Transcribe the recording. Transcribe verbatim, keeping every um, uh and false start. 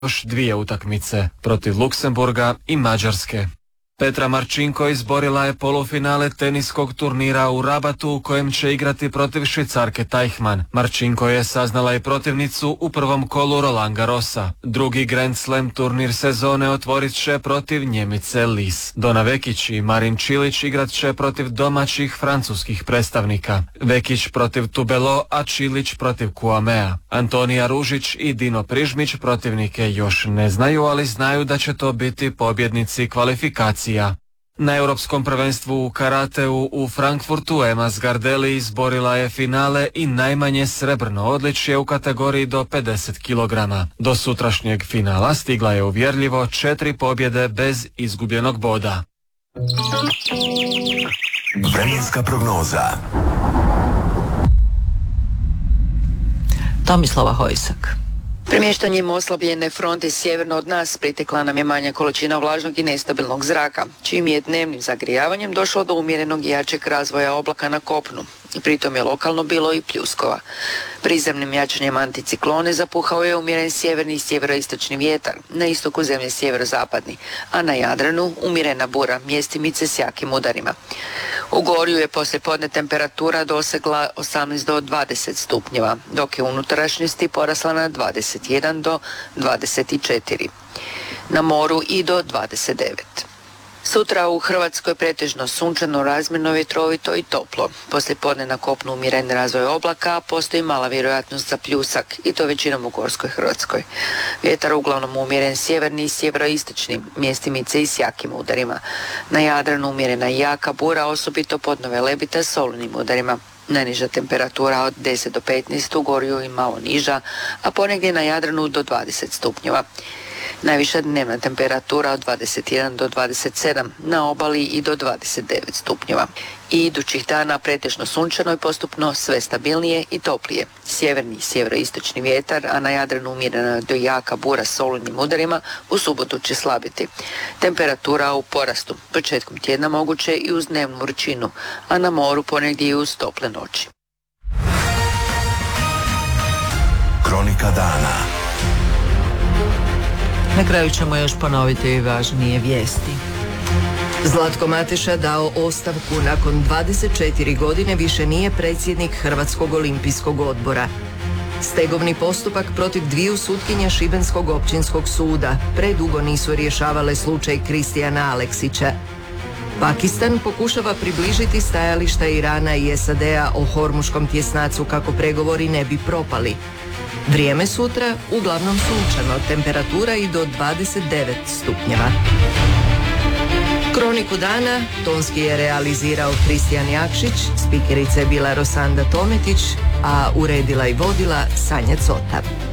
još dvije utakmice protiv Luksemburga i Mađarske. Petra Marčinko izborila je polufinale teniskog turnira u Rabatu u kojem će igrati protiv Švicarke Teichmann. Marčinko je saznala i protivnicu u prvom kolu Roland Garrosa. Drugi Grand Slam turnir sezone otvorit će protiv Njemice Lis. Dona Vekić i Marin Čilić igrat će protiv domaćih francuskih predstavnika. Vekić protiv Tubelo, a Čilić protiv Kuamea. Antonija Ružić i Dino Prižmić protivnike još ne znaju, ali znaju da će to biti pobjednici kvalifikacije. Na Europskom prvenstvu u karateu u Frankfurtu Ema Zgardelli izborila je finale i najmanje srebrno odličje u kategoriji do pedeset kilograma. Do sutrašnjeg finala stigla je uvjerljivo četiri pobjede bez izgubljenog boda. Vremenska prognoza. Tomislava Hojsak. Premještanjem oslabljene fronte sjeverno od nas pritekla nam je manja količina vlažnog i nestabilnog zraka, čim je dnevnim zagrijavanjem došlo do umjerenog i jačeg razvoja oblaka na kopnu. I pritom je lokalno bilo i pljuskova. Prizemnim jačanjem anticiklone zapuhao je umjeren sjeverni i sjeveroistočni vjetar, na istoku zemlje sjeverozapadni, a na Jadranu umjerena bura, mjestimice s jakim udarima. U Gorju je poslijepodne temperatura dosegla osamnaest do dvadeset stupnjeva, dok je u unutrašnjosti porasla na dvadeset jedan do dvadeset četiri. Na moru i do dvadeset devet. Sutra u Hrvatskoj pretežno sunčano, razmjerno, vjetrovito i toplo. Poslijepodne na kopnu umjeren razvoj oblaka, a postoji mala vjerojatnost za pljusak, i to većinom u Gorskoj Hrvatskoj. Vjetar uglavnom umjeren sjeverni i sjeveroistočni, mjestimice i s jakim udarima. Na Jadranu umjerena i jaka bura, osobito podnove Lebita s olunim udarima. Najniža temperatura od deset do petnaest, u Gorju i malo niža, a ponegdje na Jadranu do dvadeset stupnjeva. Najviša dnevna temperatura od dvadeset jedan do dvadeset sedam, na obali i do dvadeset devet stupnjeva. I idućih dana pretežno sunčano i postupno sve stabilnije i toplije. Sjeverni i sjeveroistočni vjetar, a na Jadranu umjerena do jaka bura s olujnim udarima, u subotu će slabiti. Temperatura u porastu, početkom tjedna moguće i uz dnevnu vrućinu, a na moru ponegdje i uz tople noći. Kronika dana. Na kraju ćemo još ponoviti važnije vijesti. Zlatko Mateša dao ostavku, nakon dvadeset četiri godine više nije predsjednik Hrvatskog olimpijskog odbora. Stegovni postupak protiv dviju sutkinja Šibenskog općinskog suda predugo nisu rješavale slučaj Kristijana Aleksića. Pakistan pokušava približiti stajališta Irana i S A D-a o Hormuškom tjesnacu kako pregovori ne bi propali. Vrijeme sutra uglavnom sunčano, temperatura i do dvadeset devet stupnjeva. Kroniku dana tonski je realizirao Kristijan Jakšić, spikerica je bila Rosanda Tometić, a uredila i vodila Sanja Cota.